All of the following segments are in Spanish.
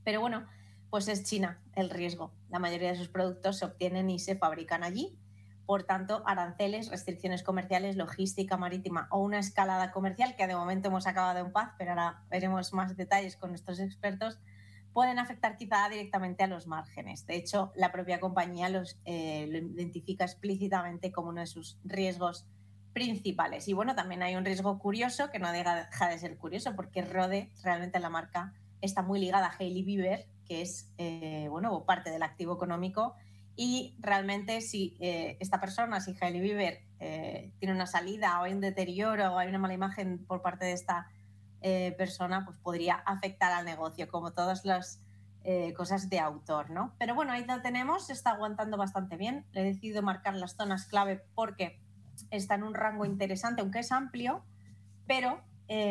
Pero bueno, pues es China el riesgo. La mayoría de sus productos se obtienen y se fabrican allí. Por tanto, aranceles, restricciones comerciales, logística marítima o una escalada comercial, que de momento hemos acabado en paz, pero ahora veremos más detalles con nuestros expertos, pueden afectar quizá directamente a los márgenes. De hecho, la propia compañía lo identifica explícitamente como uno de sus riesgos principales. Y bueno, también hay un riesgo curioso, que no deja de ser curioso, porque Rode, realmente la marca, está muy ligada a Hailey Bieber, que es parte del activo económico. Y realmente si esta persona, si Hailey Bieber tiene una salida o hay un deterioro o hay una mala imagen por parte de esta persona, pues podría afectar al negocio, como todas las cosas de autor, ¿no? Pero bueno, ahí lo tenemos, se está aguantando bastante bien. He decidido marcar las zonas clave porque está en un rango interesante, aunque es amplio, pero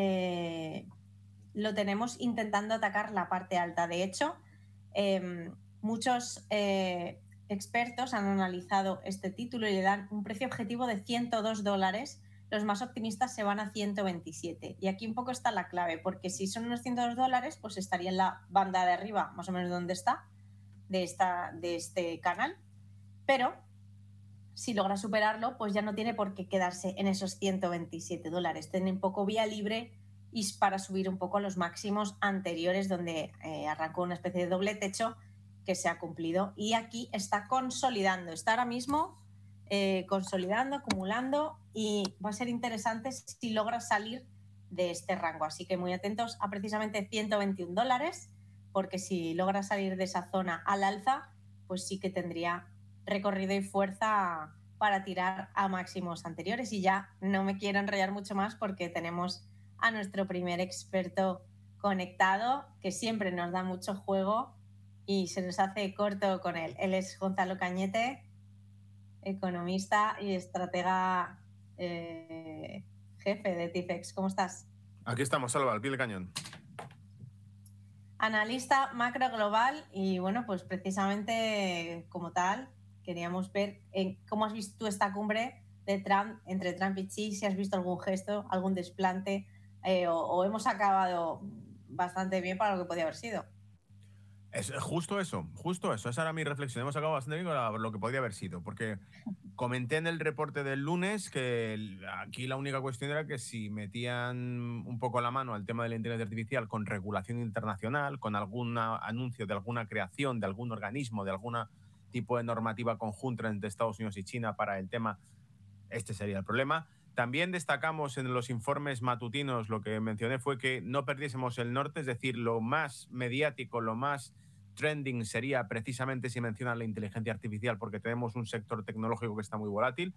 lo tenemos intentando atacar la parte alta. De hecho, muchos expertos han analizado este título y le dan un precio objetivo de $102. Los más optimistas se van a 127. Y aquí un poco está la clave, porque si son unos $102, pues estaría en la banda de arriba, más o menos donde está, de este canal. Pero si logra superarlo, pues ya no tiene por qué quedarse en esos $127. Tiene un poco vía libre y para subir un poco a los máximos anteriores, donde arrancó una especie de doble techo que se ha cumplido. Y aquí está consolidando, está ahora mismo consolidando, acumulando, y va a ser interesante si logra salir de este rango. Así que muy atentos a precisamente $121, porque si logra salir de esa zona al alza, pues sí que tendría recorrido y fuerza para tirar a máximos anteriores. Y ya no me quiero enrollar mucho más porque tenemos a nuestro primer experto conectado, que siempre nos da mucho juego y se nos hace corto con él. Él es Gonzalo Cañete, economista y estratega jefe de TIFEX. ¿Cómo estás? Aquí estamos, Salva, al pie del cañón. Analista macro global y bueno, pues precisamente como tal queríamos ver cómo has visto tú esta cumbre de Trump, entre Trump y Xi, si has visto algún gesto, algún desplante o hemos acabado bastante bien para lo que podía haber sido. Es justo eso. Esa era mi reflexión. Hemos acabado bastante bien con lo que podría haber sido, porque comenté en el reporte del lunes que aquí la única cuestión era que si metían un poco la mano al tema de la inteligencia artificial con regulación internacional, con algún anuncio de alguna creación, de algún organismo, de algún tipo de normativa conjunta entre Estados Unidos y China para el tema, este sería el problema. También destacamos en los informes matutinos, lo que mencioné fue que no perdiésemos el norte, es decir, lo más mediático, lo más trending sería precisamente si mencionan la inteligencia artificial, porque tenemos un sector tecnológico que está muy volátil,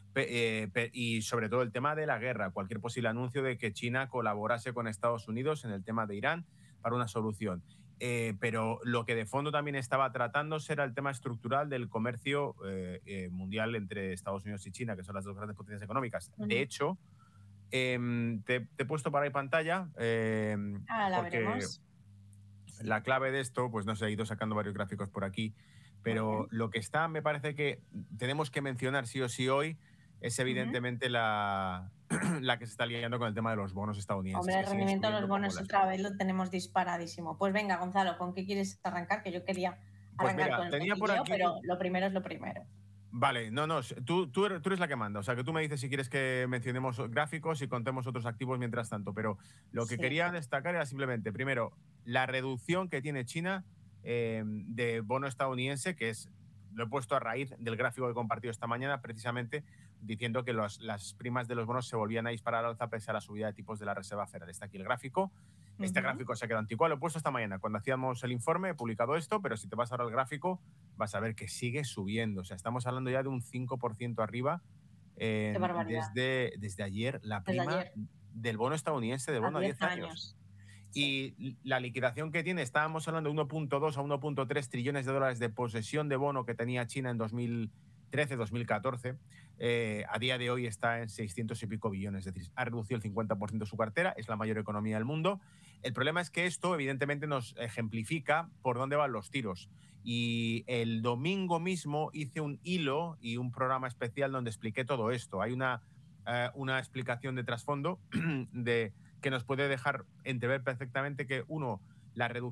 y sobre todo el tema de la guerra, cualquier posible anuncio de que China colaborase con Estados Unidos en el tema de Irán para una solución. Pero lo que de fondo también estaba tratándose era el tema estructural del comercio mundial entre Estados Unidos y China, que son las dos grandes potencias económicas. De hecho, te he puesto para ahí pantalla La porque veremos. la clave de esto, pues no sé, he ido sacando varios gráficos por aquí, pero lo que está, me parece que tenemos que mencionar sí o sí hoy es evidentemente la que se está liando con el tema de los bonos estadounidenses. Hombre, el rendimiento de los bonos Como otra vez lo tenemos disparadísimo. Pues venga, Gonzalo, ¿con qué quieres arrancar? Que yo quería arrancar con el tenía por aquí... pero lo primero es lo primero. Vale, no, tú eres la que manda, o sea, que tú me dices si quieres que mencionemos gráficos y contemos otros activos mientras tanto, pero lo que quería destacar era simplemente, primero, la reducción que tiene China de bono estadounidense, que es, lo he puesto a raíz del gráfico que he compartido esta mañana, precisamente diciendo que las primas de los bonos se volvían a disparar al alza pese a la subida de tipos de la Reserva Federal. Está aquí el gráfico. Este gráfico se ha quedado anticuado, lo he puesto esta mañana. Cuando hacíamos el informe he publicado esto, pero si te vas ahora al gráfico vas a ver que sigue subiendo. O sea, estamos hablando ya de un 5% arriba desde ayer, la prima del bono estadounidense, del bono a 10 años. Y la liquidación que tiene, estábamos hablando de 1.2 a 1.3 trillones de dólares de posesión de bono que tenía China en 2013, 2014. A día de hoy está en 600 y pico billones, es decir, ha reducido el 50% de su cartera, es la mayor economía del mundo. El problema es que esto evidentemente nos ejemplifica por dónde van los tiros. Y el domingo mismo hice un hilo y un programa especial donde expliqué todo esto. Hay una explicación de trasfondo que nos puede dejar entrever perfectamente que, uno, la reducción